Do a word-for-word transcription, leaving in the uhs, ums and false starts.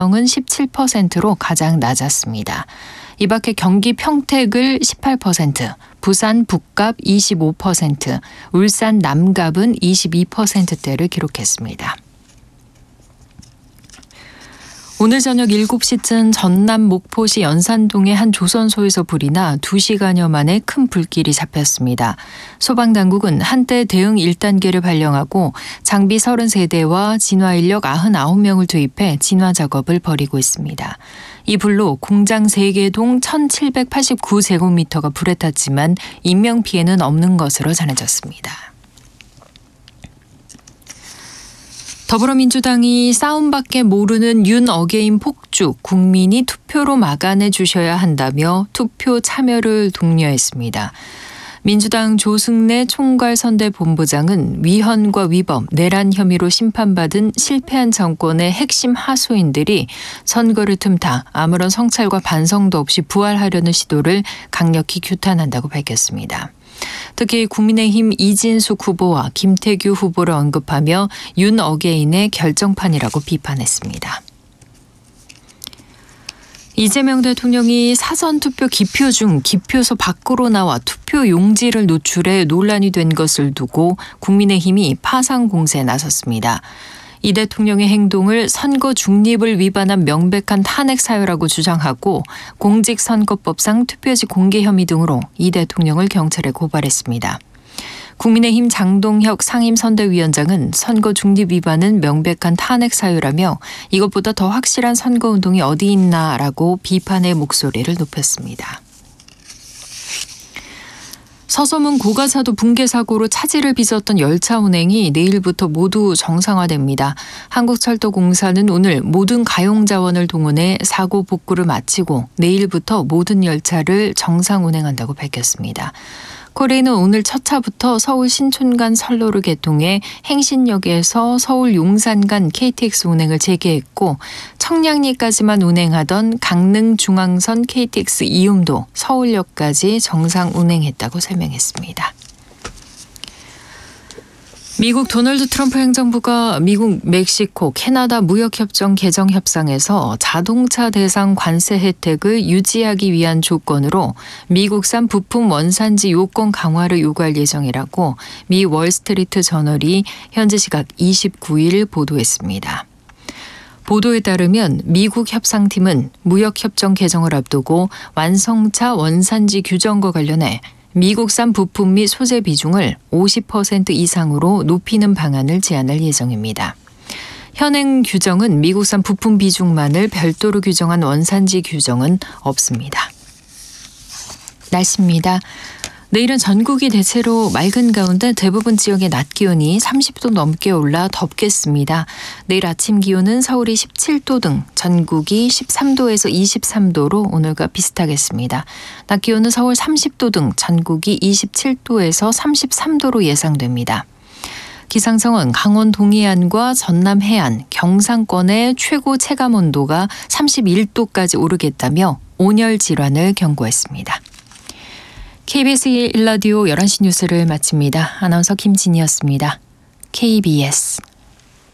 은 십칠 퍼센트로 가장 낮았습니다. 이 밖에 경기 평택을 십팔 퍼센트, 부산 북갑 이십오 퍼센트, 울산 남갑은 이십이 퍼센트대를 기록했습니다. 오늘 저녁 일곱 시쯤 전남 목포시 연산동의 한 조선소에서 불이 나 두 시간여 만에 큰 불길이 잡혔습니다. 소방당국은 한때 대응 일 단계를 발령하고 장비 서른세 대와 진화인력 구십구 명을 투입해 진화 작업을 벌이고 있습니다. 이 불로 공장 세 개 동 천칠백팔십구 제곱미터가 불에 탔지만 인명피해는 없는 것으로 전해졌습니다. 더불어민주당이 싸움밖에 모르는 윤 어게인 폭죽 국민이 투표로 막아내 주셔야 한다며 투표 참여를 독려했습니다. 민주당 조승래 총괄선대본부장은 위헌과 위법, 내란 혐의로 심판받은 실패한 정권의 핵심 하수인들이 선거를 틈타 아무런 성찰과 반성도 없이 부활하려는 시도를 강력히 규탄한다고 밝혔습니다. 특히 국민의힘 이진숙 후보와 김태규 후보를 언급하며 윤 어게인의 결정판이라고 비판했습니다. 이재명 대통령이 사전투표 기표 중 기표소 밖으로 나와 투표 용지를 노출해 논란이 된 것을 두고 국민의힘이 파상 공세에 나섰습니다. 이 대통령의 행동을 선거 중립을 위반한 명백한 탄핵 사유라고 주장하고 공직선거법상 투표지 공개 혐의 등으로 이 대통령을 경찰에 고발했습니다. 국민의힘 장동혁 상임선대위원장은 선거 중립 위반은 명백한 탄핵 사유라며 이것보다 더 확실한 선거운동이 어디 있나라고 비판의 목소리를 높였습니다. 서서문 고가사도 붕괴 사고로 차질을 빚었던 열차 운행이 내일부터 모두 정상화됩니다. 한국철도공사는 오늘 모든 가용 자원을 동원해 사고 복구를 마치고 내일부터 모든 열차를 정상 운행한다고 밝혔습니다. 코레일은 오늘 첫 차부터 서울 신촌 간 선로를 개통해 행신역에서 서울 용산 간 케이티엑스 운행을 재개했고 청량리까지만 운행하던 강릉 중앙선 케이티엑스 이음도 서울역까지 정상 운행했다고 설명했습니다. 미국 도널드 트럼프 행정부가 미국, 멕시코, 캐나다 무역협정 개정 협상에서 자동차 대상 관세 혜택을 유지하기 위한 조건으로 미국산 부품 원산지 요건 강화를 요구할 예정이라고 미 월스트리트 저널이 현지 시각 이십구 일 보도했습니다. 보도에 따르면 미국 협상팀은 무역협정 개정을 앞두고 완성차 원산지 규정과 관련해 미국산 부품 및 소재 비중을 오십 퍼센트 이상으로 높이는 방안을 제안할 예정입니다. 현행 규정은 미국산 부품 비중만을 별도로 규정한 원산지 규정은 없습니다. 날씨입니다. 내일은 전국이 대체로 맑은 가운데 대부분 지역의 낮 기온이 삼십 도 넘게 올라 덥겠습니다. 내일 아침 기온은 서울이 십칠 도 등 전국이 십삼 도에서 이십삼 도로 오늘과 비슷하겠습니다. 낮 기온은 서울 삼십 도 등 전국이 이십칠 도에서 삼십삼 도로 예상됩니다. 기상청은 강원 동해안과 전남 해안, 경상권의 최고 체감 온도가 삼십일 도까지 오르겠다며 온열 질환을 경고했습니다. 케이비에스 일 라디오 열한 시 뉴스를 마칩니다. 아나운서 김진희였습니다. 케이비에스